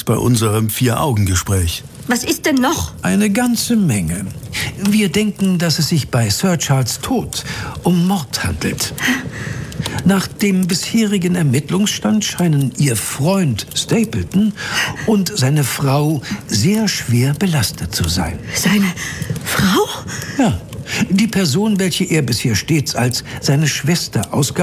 bei unserem Vier-Augen-Gespräch. Was ist denn noch? Eine ganze Menge. Wir denken, dass es sich bei Sir Charles' Tod um Mord handelt. Nach dem bisherigen Ermittlungsstand scheinen Ihr Freund Stapleton und seine Frau sehr schwer belastet zu sein. Seine Frau? Ja, die Person, welche er bisher stets als seine Schwester ausgab,